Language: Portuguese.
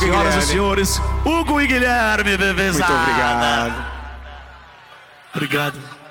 Senhoras e Guilherme. senhores, Hugo e Guilherme, bebezada. Muito obrigado. Obrigado.